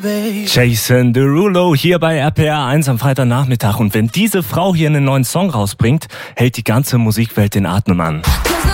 Jason Derulo hier bei RPR 1 am Freitagnachmittag. Und wenn diese Frau hier einen neuen Song rausbringt, hält die ganze Musikwelt den Atem an.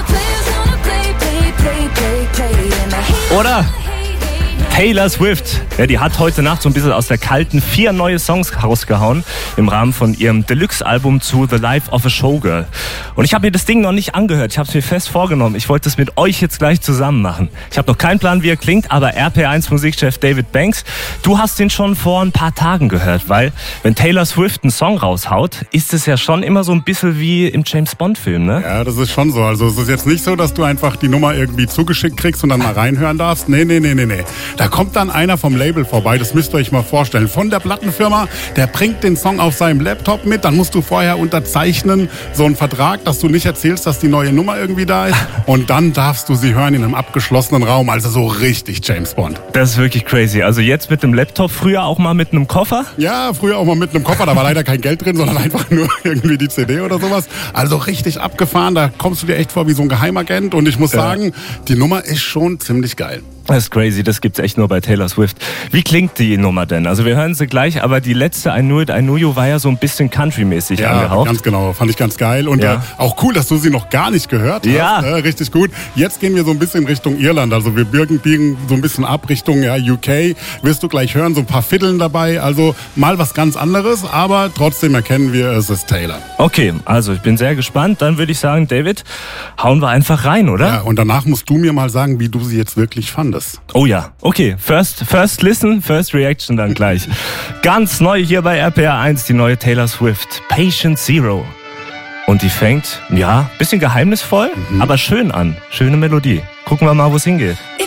Oder? Taylor Swift, ja, die hat heute Nacht so ein bisschen aus der Kalten 4 neue Songs rausgehauen im Rahmen von ihrem Deluxe-Album zu The Life of a Showgirl. Und ich habe mir das Ding noch nicht angehört, ich habe es mir fest vorgenommen. Ich wollte es mit euch jetzt gleich zusammen machen. Ich habe noch keinen Plan, wie er klingt, aber RP1 Musikchef David Banks, du hast den schon vor ein paar Tagen gehört, weil wenn Taylor Swift einen Song raushaut, ist es ja schon immer so ein bisschen wie im James-Bond-Film, ne? Ja, das ist schon so. Also es ist jetzt nicht so, dass du einfach die Nummer irgendwie zugeschickt kriegst und dann mal reinhören darfst. Nee. Da kommt dann einer vom Label vorbei, das müsst ihr euch mal vorstellen. Von der Plattenfirma, der bringt den Song auf seinem Laptop mit, dann musst du vorher unterzeichnen, so einen Vertrag, dass du nicht erzählst, dass die neue Nummer irgendwie da ist. Und dann darfst du sie hören in einem abgeschlossenen Raum, also so richtig James Bond. Das ist wirklich crazy. Also jetzt mit dem Laptop, früher auch mal mit einem Koffer? Ja, früher auch mal mit einem Koffer, da war leider kein Geld drin, sondern einfach nur irgendwie die CD oder sowas. Also richtig abgefahren, da kommst du dir echt vor wie so ein Geheimagent. Und ich muss sagen, die Nummer ist schon ziemlich geil. Das ist crazy, das gibt's echt nur bei Taylor Swift. Wie klingt die Nummer denn? Also wir hören sie gleich, aber die letzte I Knew It, I Knew You war ja so ein bisschen country-mäßig angehaucht. Ja, ganz genau. Fand ich ganz geil. Und auch cool, dass du sie noch gar nicht gehört hast. Ja. Richtig gut. Jetzt gehen wir so ein bisschen Richtung Irland. Also wir biegen so ein bisschen ab Richtung UK. Wirst du gleich hören, so ein paar Fiddeln dabei. Also mal was ganz anderes, aber trotzdem erkennen wir, es ist Taylor. Okay, also ich bin sehr gespannt. Dann würde ich sagen, David, hauen wir einfach rein, oder? Ja, und danach musst du mir mal sagen, wie du sie jetzt wirklich fandest. Oh ja, okay. First listen, first reaction dann gleich. Ganz neu hier bei RPR 1, die neue Taylor Swift, Patient Zero. Und die fängt, bisschen geheimnisvoll, aber schön an. Schöne Melodie. Gucken wir mal, wo es hingeht.